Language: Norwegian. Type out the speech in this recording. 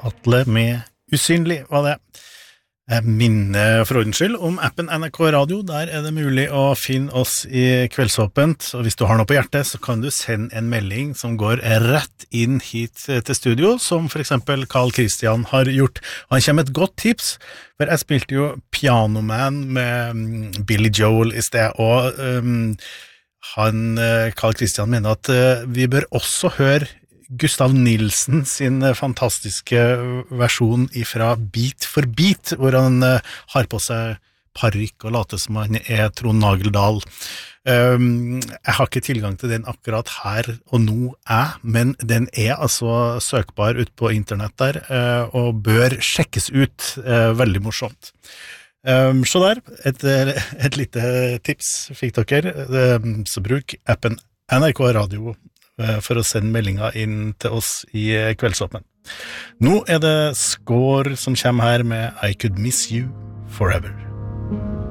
Atle med Usynlig var det. Minne for ordens skyld om appen NRK Radio. Der det mulig å finne oss i Kveldsåpent, og hvis du har noe på hjertet, så kan du sende en melding som går rett inn hit til studio, som for eksempel Carl Christian har gjort. Han kommer med et godt tips, for jeg spilte jo Pianoman med Billy Joel i sted, og Carl Christian mener at vi bør også høre Gustav Nilsen sin fantastiske versjon ifra Beat for Beat, hvor han har på seg parykk og later som han Trond Nageldal. Jeg har ikke tilgang til den akkurat her og nå men den altså søkbar ut på internett der, og bør sjekkes ut. Veldig morsomt. Så der, et lite tips fikk dere, så bruk appen NRK Radio for å sende meldinger inn til oss i Kveldsåpen. Nå det Skår som kommer her med I Could Miss You Forever.